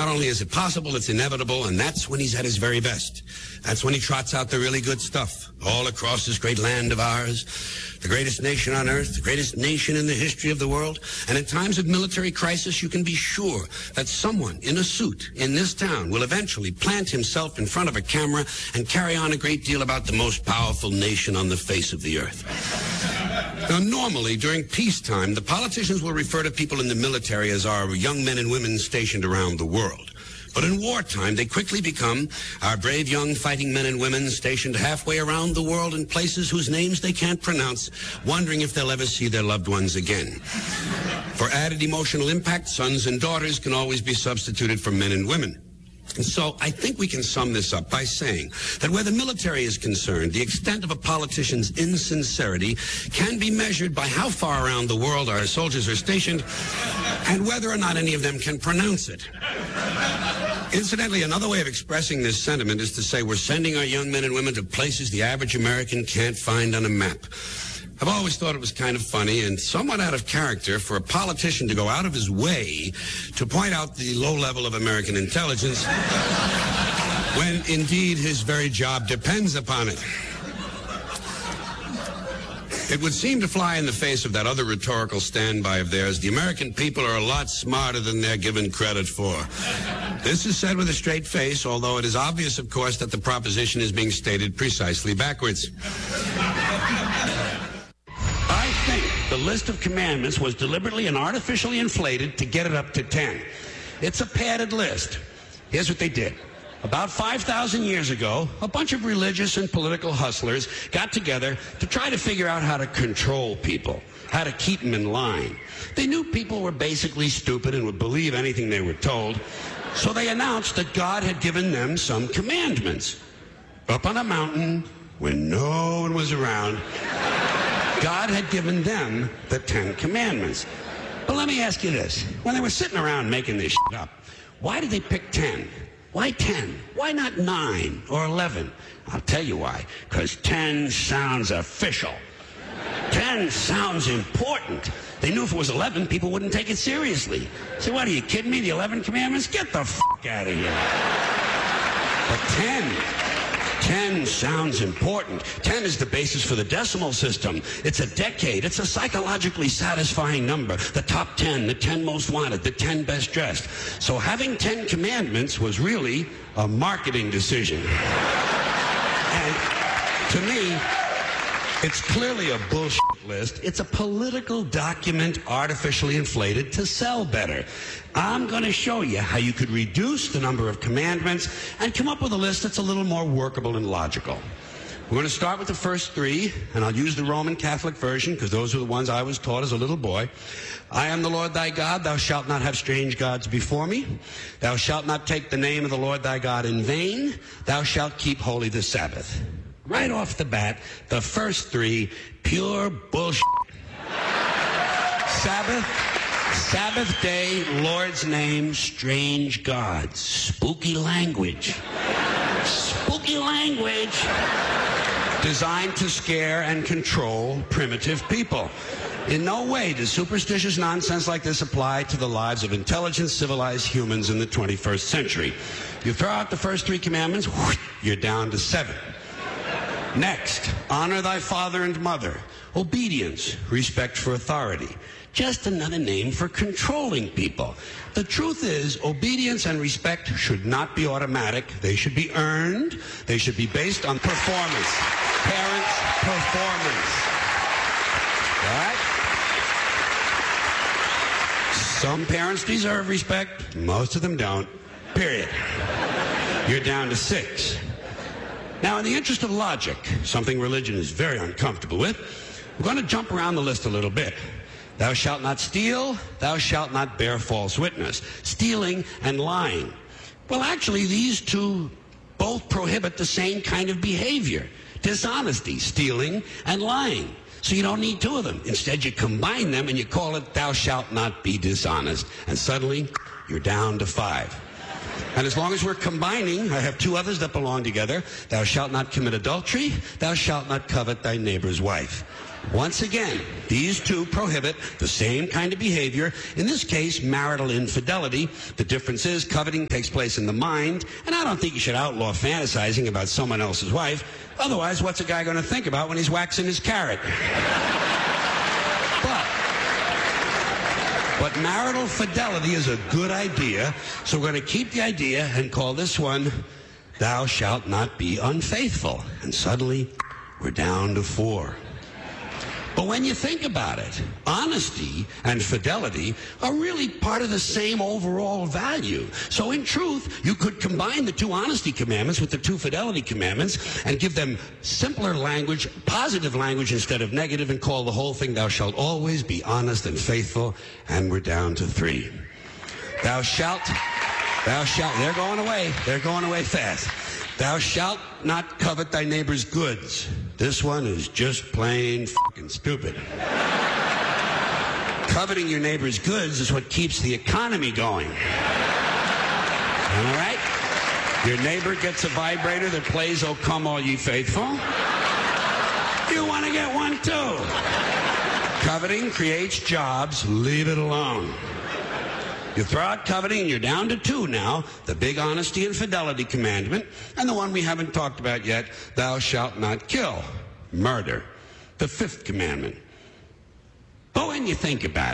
not only is it possible, it's inevitable, and that's when he's at his very best. That's when he trots out the really good stuff all across this great land of ours, the greatest nation on earth, the greatest nation in the history of the world. And in times of military crisis, you can be sure that someone in a suit in this town will eventually plant himself in front of a camera and carry on a great deal about the most powerful nation on the face of the earth. Now, normally, during peacetime, the politicians will refer to people in the military as our young men and women stationed around the world. But in wartime, they quickly become our brave young fighting men and women stationed halfway around the world in places whose names they can't pronounce, wondering if they'll ever see their loved ones again. For added emotional impact, sons and daughters can always be substituted for men and women. And so I think we can sum this up by saying that where the military is concerned, the extent of a politician's insincerity can be measured by how far around the world our soldiers are stationed and whether or not any of them can pronounce it. Incidentally, another way of expressing this sentiment is to say we're sending our young men and women to places the average American can't find on a map. I've always thought it was kind of funny and somewhat out of character for a politician to go out of his way to point out the low level of American intelligence when indeed his very job depends upon it. It would seem to fly in the face of that other rhetorical standby of theirs. The American people are a lot smarter than they're given credit for. This is said with a straight face, although it is obvious, of course, that the proposition is being stated precisely backwards. I think the list of commandments was deliberately and artificially inflated to get it up to 10. It's a padded list. Here's what they did. About 5,000 years ago, a bunch of religious and political hustlers got together to try to figure out how to control people, how to keep them in line. They knew people were basically stupid and would believe anything they were told, so they announced that God had given them some commandments. Up on a mountain, when no one was around, God had given them the 10 commandments. But let me ask you this. When they were sitting around making this shit up, why did they pick 10? Why 10? Why not 9 or 11? I'll tell you why. Because 10 sounds official. 10 sounds important. They knew if it was 11, people wouldn't take it seriously. Say, what, are you kidding me? The 11 commandments? Get the f*** out of here. But 10 sounds important. 10 is the basis for the decimal system. It's a decade. It's a psychologically satisfying number. The top 10, the 10 most wanted, the 10 best dressed. So having 10 commandments was really a marketing decision. And to me, it's clearly a bullshit list. It's a political document artificially inflated to sell better. I'm going to show you how you could reduce the number of commandments and come up with a list that's a little more workable and logical. We're going to start with the first 3, and I'll use the Roman Catholic version because those are the ones I was taught as a little boy. I am the Lord thy God. Thou shalt not have strange gods before me. Thou shalt not take the name of the Lord thy God in vain. Thou shalt keep holy the Sabbath. Right off the bat, the first 3, pure bullshit. Sabbath day, Lord's name, strange gods. Spooky language. Spooky language. Designed to scare and control primitive people. In no way does superstitious nonsense like this apply to the lives of intelligent, civilized humans in the 21st century. You throw out the first 3 commandments, you're down to 7. Next, honor thy father and mother. Obedience, respect for authority. Just another name for controlling people. The truth is, obedience and respect should not be automatic. They should be earned. They should be based on performance. Parents' performance. All right? Some parents deserve respect. Most of them don't. Period. You're down to 6. Now, in the interest of logic, something religion is very uncomfortable with, we're going to jump around the list a little bit. Thou shalt not steal, thou shalt not bear false witness. Stealing and lying. Well, actually, these 2 both prohibit the same kind of behavior. Dishonesty, stealing, and lying. So you don't need 2 of them. Instead, you combine them and you call it thou shalt not be dishonest. And suddenly, you're down to 5. And as long as we're combining, I have two others that belong together. Thou shalt not commit adultery. Thou shalt not covet thy neighbor's wife. Once again, these two prohibit the same kind of behavior, in this case, marital infidelity. The difference is coveting takes place in the mind, and I don't think you should outlaw fantasizing about someone else's wife. Otherwise, what's a guy going to think about when he's waxing his carrot? But marital fidelity is a good idea, so we're going to keep the idea and call this one, thou shalt not be unfaithful. And suddenly, we're down to 4. But when you think about it, honesty and fidelity are really part of the same overall value. So in truth, you could combine the 2 honesty commandments with the 2 fidelity commandments and give them simpler language, positive language instead of negative, and call the whole thing, thou shalt always be honest and faithful. And we're down to 3. Thou shalt, they're going away fast. Thou shalt not covet thy neighbor's goods. This one is just plain fucking stupid. Coveting your neighbor's goods is what keeps the economy going. All right? Your neighbor gets a vibrator that plays "O Come All Ye Faithful." You want to get one too. Coveting creates jobs. Leave it alone. You throw out coveting and you're down to 2 now, the big honesty and fidelity commandment, and the one we haven't talked about yet, thou shalt not kill, murder, the 5th commandment. But when you think about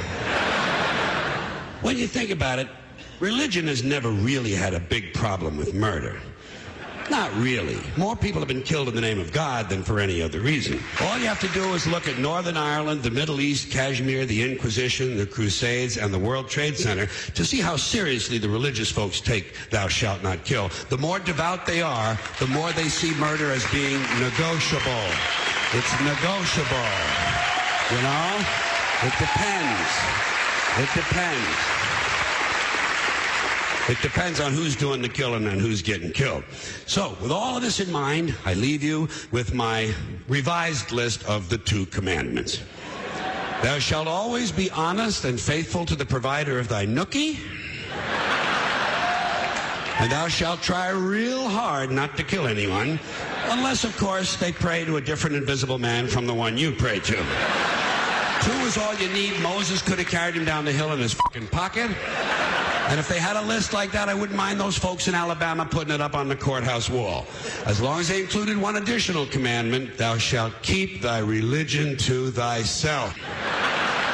it, religion has never really had a big problem with murder. Not really. More people have been killed in the name of God than for any other reason. All you have to do is look at Northern Ireland, the Middle East, Kashmir, the Inquisition, the Crusades, and the World Trade Center to see how seriously the religious folks take thou shalt not kill. The more devout they are, the more they see murder as being negotiable. It's negotiable. You know? It depends. It depends. It depends on who's doing the killing and who's getting killed. So, with all of this in mind, I leave you with my revised list of the 2 commandments. Thou shalt always be honest and faithful to the provider of thy nookie. And thou shalt try real hard not to kill anyone, unless, of course, they pray to a different invisible man from the one you pray to. 2 is all you need. Moses could have carried him down the hill in his fucking pocket. And if they had a list like that, I wouldn't mind those folks in Alabama putting it up on the courthouse wall. As long as they included one additional commandment, thou shalt keep thy religion to thyself.